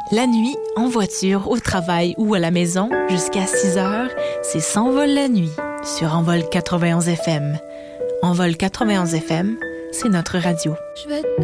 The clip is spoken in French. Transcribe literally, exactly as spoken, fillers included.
La nuit, en voiture, au travail ou à la maison, jusqu'à six heures, c'est S'envole la nuit sur Envol quatre-vingt-onze F M. Envol quatre-vingt-onze F M, c'est notre radio. Je vais